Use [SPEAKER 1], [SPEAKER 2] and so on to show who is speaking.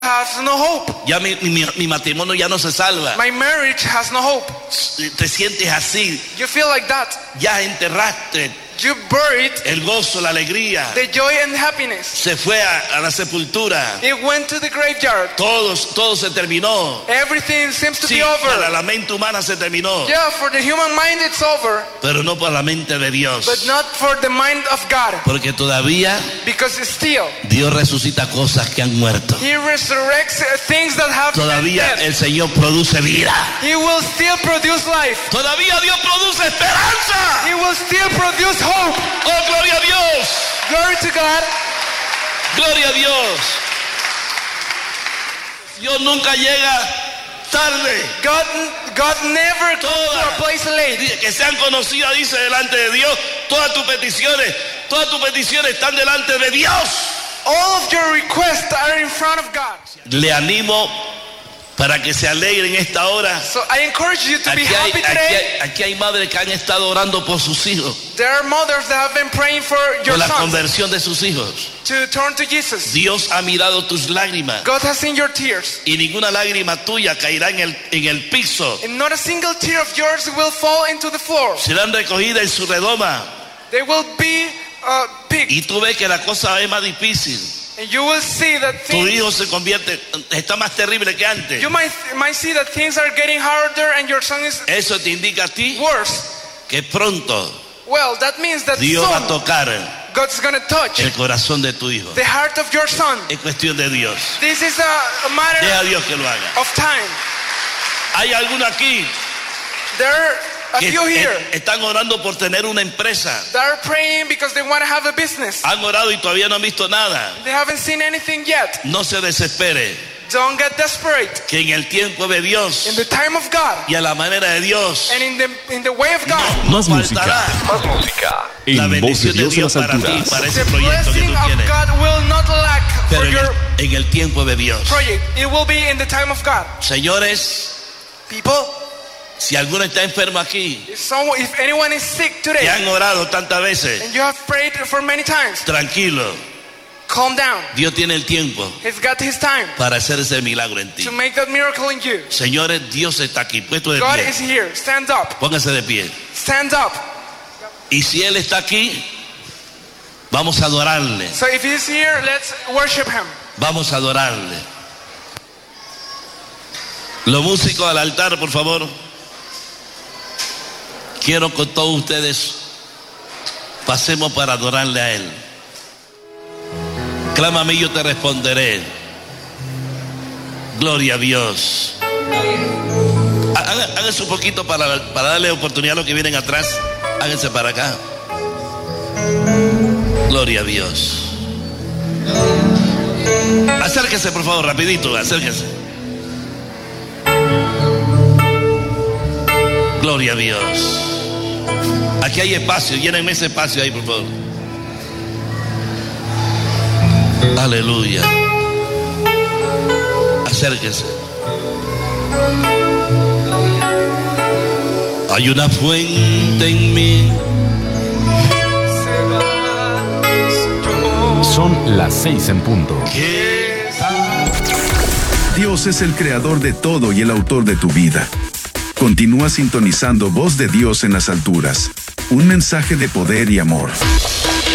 [SPEAKER 1] has no hope.
[SPEAKER 2] Ya mi matrimonio ya no se salva.
[SPEAKER 1] My marriage has no hope.
[SPEAKER 2] Te sientes así.
[SPEAKER 1] You feel like that.
[SPEAKER 2] Ya enterraste
[SPEAKER 1] You buried
[SPEAKER 2] el gozo, la alegría.
[SPEAKER 1] the joy and happiness.
[SPEAKER 2] Se fue a la sepultura.
[SPEAKER 1] It went to the graveyard.
[SPEAKER 2] Todo se terminó.
[SPEAKER 1] Everything seems to
[SPEAKER 2] Sí,
[SPEAKER 1] be
[SPEAKER 2] para
[SPEAKER 1] over.
[SPEAKER 2] la mente humana se terminó.
[SPEAKER 1] Yeah, for the human mind it's over,
[SPEAKER 2] Pero no para la mente de Dios.
[SPEAKER 1] but not for the mind of God.
[SPEAKER 2] Porque todavía
[SPEAKER 1] Because still,
[SPEAKER 2] Dios resucita cosas que han muerto.
[SPEAKER 1] He resurrects things that have been
[SPEAKER 2] Todavía
[SPEAKER 1] dead.
[SPEAKER 2] el Señor produce vida.
[SPEAKER 1] He will still produce life.
[SPEAKER 2] Todavía Dios produce esperanza.
[SPEAKER 1] He will still produce hope.
[SPEAKER 2] Oh, gloria a Dios.
[SPEAKER 1] Glory to God.
[SPEAKER 2] Gloria a Dios. Dios nunca llega tarde.
[SPEAKER 1] God never comes to a place late.
[SPEAKER 2] Que sean conocidas, dice, delante de Dios. Todas tus peticiones están delante de Dios.
[SPEAKER 1] All of your requests are in front of God.
[SPEAKER 2] Le animo para que se alegren esta hora.
[SPEAKER 1] So I encourage you to be happy today.
[SPEAKER 2] Aquí hay madres que han estado orando por sus hijos,
[SPEAKER 1] There are mothers that have been praying for your
[SPEAKER 2] por la
[SPEAKER 1] sons
[SPEAKER 2] conversión de sus hijos.
[SPEAKER 1] to turn to Jesus.
[SPEAKER 2] Dios ha mirado tus lágrimas
[SPEAKER 1] God has seen your tears.
[SPEAKER 2] y ninguna lágrima tuya caerá en el piso.
[SPEAKER 1] And not a single tear of yours will fall into the floor.
[SPEAKER 2] Serán recogidas en su redoma.
[SPEAKER 1] They will be picked.
[SPEAKER 2] Y tú ves que la cosa es más difícil.
[SPEAKER 1] And you will see that
[SPEAKER 2] Tu
[SPEAKER 1] things,
[SPEAKER 2] hijo se convierte, está más terrible que antes.
[SPEAKER 1] you might see that things are getting harder and your son is
[SPEAKER 2] Eso te indica a ti
[SPEAKER 1] worse.
[SPEAKER 2] que pronto
[SPEAKER 1] Well, that means that
[SPEAKER 2] Dios va a
[SPEAKER 1] soon
[SPEAKER 2] tocar
[SPEAKER 1] God's going to touch
[SPEAKER 2] el corazón de tu hijo.
[SPEAKER 1] the heart of your son.
[SPEAKER 2] Es cuestión de Dios.
[SPEAKER 1] This is a matter
[SPEAKER 2] Deja a Dios que lo haga.
[SPEAKER 1] of time.
[SPEAKER 2] Hay alguno aquí
[SPEAKER 1] There are a
[SPEAKER 2] que
[SPEAKER 1] few here
[SPEAKER 2] están orando por tener una empresa.
[SPEAKER 1] that are praying because they want to have a business.
[SPEAKER 2] Han orado y todavía no han visto nada.
[SPEAKER 1] They haven't seen anything yet.
[SPEAKER 2] No se desespere,
[SPEAKER 1] Don't get desperate.
[SPEAKER 2] que en el tiempo de Dios
[SPEAKER 1] In the time of God
[SPEAKER 2] y a la manera de Dios
[SPEAKER 1] and in the way of God,
[SPEAKER 2] no
[SPEAKER 3] Más música.
[SPEAKER 2] faltará
[SPEAKER 4] Más música.
[SPEAKER 2] la
[SPEAKER 3] En Voz de
[SPEAKER 2] bendición de
[SPEAKER 3] Dios en
[SPEAKER 2] Dios
[SPEAKER 3] las
[SPEAKER 2] para ti,
[SPEAKER 3] alturas.
[SPEAKER 2] para
[SPEAKER 1] the
[SPEAKER 2] ese proyecto que
[SPEAKER 1] blessing
[SPEAKER 2] tú
[SPEAKER 1] of
[SPEAKER 2] tienes.
[SPEAKER 1] God will not lack
[SPEAKER 2] Pero
[SPEAKER 1] for your
[SPEAKER 2] en el tiempo de Dios.
[SPEAKER 1] project. It will be in the time of God.
[SPEAKER 2] Señores,
[SPEAKER 1] People,
[SPEAKER 2] si alguno está enfermo aquí,
[SPEAKER 1] if anyone is sick
[SPEAKER 2] que
[SPEAKER 1] today
[SPEAKER 2] han orado tantas veces,
[SPEAKER 1] and you have prayed for many times,
[SPEAKER 2] tranquilo,
[SPEAKER 1] calm down.
[SPEAKER 2] Dios tiene el tiempo
[SPEAKER 1] He's got His time
[SPEAKER 2] para hacer ese milagro en ti.
[SPEAKER 1] to make that miracle in you.
[SPEAKER 2] Señores, Dios está aquí, puesto de
[SPEAKER 1] God
[SPEAKER 2] pie.
[SPEAKER 1] is here. Stand up.
[SPEAKER 2] Póngase de pie.
[SPEAKER 1] Stand up.
[SPEAKER 2] Y si Él está aquí, vamos a adorarle.
[SPEAKER 1] So if He's here, let's worship Him.
[SPEAKER 2] Vamos a adorarle. Los músicos al altar, por favor. Quiero con todos ustedes pasemos para adorarle a Él. Clama a mí, yo te responderé. Gloria a Dios. Háganse un poquito para darle oportunidad a los que vienen atrás. Háganse para acá. Gloria a Dios. Acérquese, por favor, rapidito, acérquese. Gloria a Dios. Aquí hay espacio, llénenme ese espacio ahí, por favor. Aleluya. Acérquese. Hay una fuente en mí.
[SPEAKER 3] Son las 6 en punto.
[SPEAKER 5] Dios es el creador de todo y el autor de tu vida. Continúa sintonizando Voz de Dios en las alturas. Un mensaje de poder y amor.